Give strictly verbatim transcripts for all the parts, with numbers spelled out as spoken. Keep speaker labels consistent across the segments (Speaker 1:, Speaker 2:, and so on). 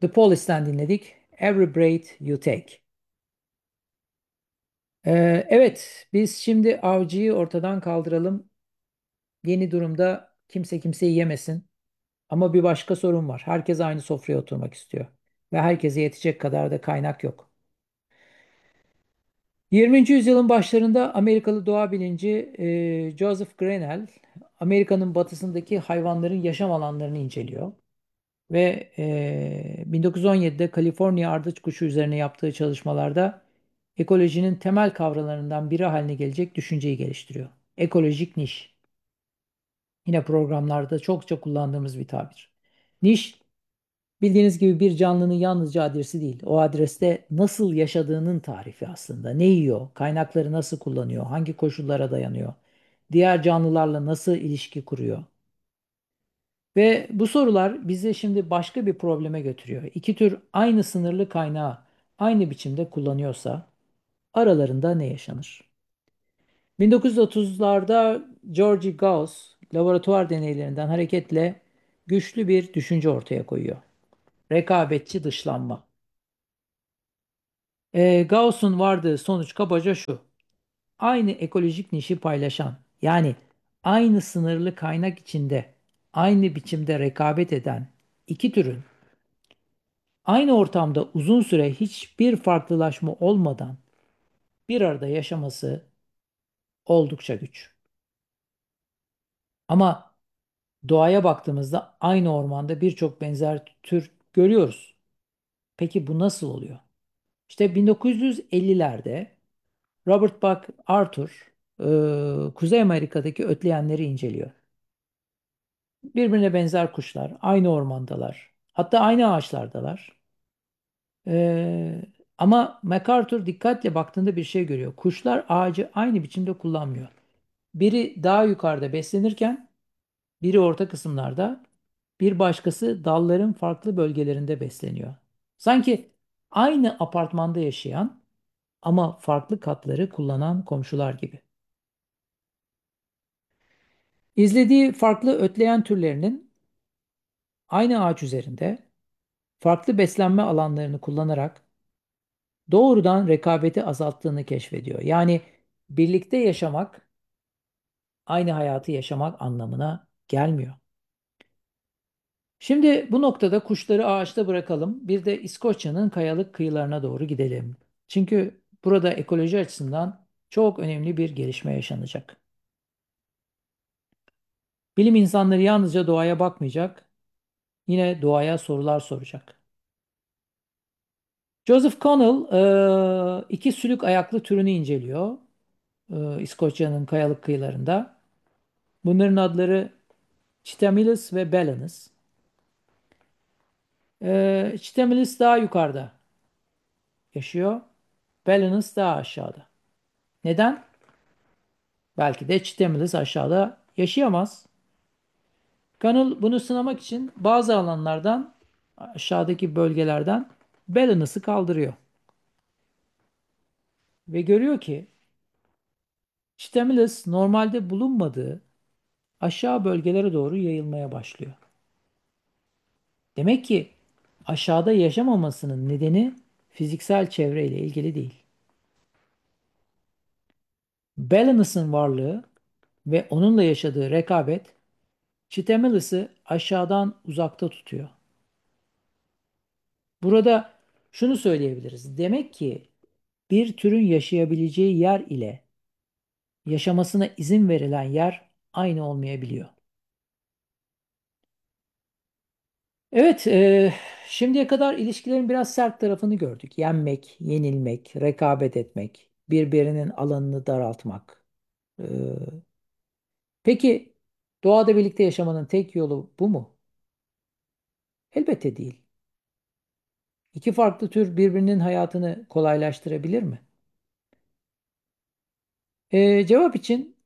Speaker 1: The Police'ten dinledik. Every Breath You Take. Ee, evet, biz şimdi avcıyı ortadan kaldıralım. Yeni durumda kimse kimseyi yemesin. Ama bir başka sorun var. Herkes aynı sofraya oturmak istiyor. Ve herkese yetecek kadar da kaynak yok. yirminci yüzyılın başlarında Amerikalı doğa bilimci e, Joseph Grenell, Amerika'nın batısındaki hayvanların yaşam alanlarını inceliyor. Ve eee, bin dokuz yüz on yedide Kaliforniya ardıç kuşu üzerine yaptığı çalışmalarda ekolojinin temel kavramlarından biri haline gelecek düşünceyi geliştiriyor. Ekolojik niş. Yine programlarda çokça kullandığımız bir tabir. Niş, bildiğiniz gibi bir canlının yalnızca adresi değil. O adreste nasıl yaşadığının tarifi aslında. Ne yiyor, kaynakları nasıl kullanıyor, hangi koşullara dayanıyor, diğer canlılarla nasıl ilişki kuruyor. Ve bu sorular bizi şimdi başka bir probleme götürüyor. İki tür aynı sınırlı kaynağı aynı biçimde kullanıyorsa aralarında ne yaşanır? bin dokuz yüz otuzlarda George Gauss laboratuvar deneylerinden hareketle güçlü bir düşünce ortaya koyuyor. Rekabetçi dışlanma. E, Gauss'un vardığı sonuç kabaca şu. Aynı ekolojik nişi paylaşan, yani aynı sınırlı kaynak içinde aynı biçimde rekabet eden iki türün aynı ortamda uzun süre hiçbir farklılaşma olmadan bir arada yaşaması oldukça güç. Ama doğaya baktığımızda aynı ormanda birçok benzer tür görüyoruz. Peki bu nasıl oluyor? İşte bin dokuz yüz ellilerde Robert Buck Arthur e, Kuzey Amerika'daki ötleyenleri inceliyor. Birbirine benzer kuşlar, aynı ormandalar, hatta aynı ağaçlardalar. E, Ama MacArthur dikkatle baktığında bir şey görüyor. Kuşlar ağacı aynı biçimde kullanmıyor. Biri daha yukarıda beslenirken biri orta kısımlarda, bir başkası dalların farklı bölgelerinde besleniyor. Sanki aynı apartmanda yaşayan ama farklı katları kullanan komşular gibi. İzlediği farklı ötleyen türlerinin aynı ağaç üzerinde farklı beslenme alanlarını kullanarak doğrudan rekabeti azalttığını keşfediyor. Yani birlikte yaşamak aynı hayatı yaşamak anlamına gelmiyor. Şimdi bu noktada kuşları ağaçta bırakalım. Bir de İskoçya'nın kayalık kıyılarına doğru gidelim. Çünkü burada ekoloji açısından çok önemli bir gelişme yaşanacak. Bilim insanları yalnızca doğaya bakmayacak, yine doğaya sorular soracak. Joseph Connell eee, iki sülük ayaklı türünü inceliyor eee, İskoçya'nın kayalık kıyılarında. Bunların adları Chitamilus ve Belanus. Eee Chitamilus daha yukarıda yaşıyor, Belanus daha aşağıda. Neden? Belki de Chitemlius aşağıda yaşayamaz. Connell bunu sınamak için bazı alanlardan, aşağıdaki bölgelerden Belenus'ı kaldırıyor. Ve görüyor ki Chitemlius normalde bulunmadığı aşağı bölgelere doğru yayılmaya başlıyor. Demek ki aşağıda yaşamamasının nedeni fiziksel çevreyle ilgili değil. Belenus'ın varlığı ve onunla yaşadığı rekabet Chitemlius'ı aşağıdan uzakta tutuyor. Burada şunu söyleyebiliriz. Demek ki bir türün yaşayabileceği yer ile yaşamasına izin verilen yer aynı olmayabiliyor. Evet, e, şimdiye kadar ilişkilerin biraz sert tarafını gördük. Yenmek, yenilmek, rekabet etmek, birbirinin alanını daraltmak. E, peki doğada birlikte yaşamanın tek yolu bu mu? Elbette değil. İki farklı tür birbirinin hayatını kolaylaştırabilir mi? E, cevap için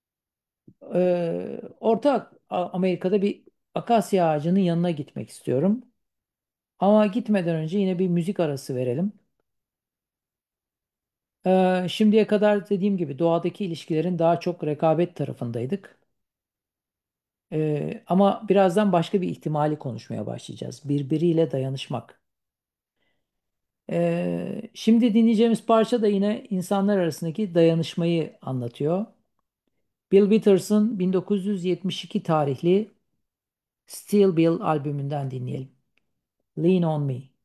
Speaker 1: Ee, Orta A- Amerika'da bir akasya ağacının yanına gitmek istiyorum. Ama gitmeden önce yine bir müzik arası verelim. Ee, şimdiye kadar dediğim gibi doğadaki ilişkilerin daha çok rekabet tarafındaydık. Ee, ama birazdan başka bir ihtimali konuşmaya başlayacağız. Birbiriyle dayanışmak. Ee, şimdi dinleyeceğimiz parça da yine insanlar arasındaki dayanışmayı anlatıyor. Bill Withers' bin dokuz yüz yetmiş iki tarihli Still Bill albümünden dinleyelim. Lean on Me.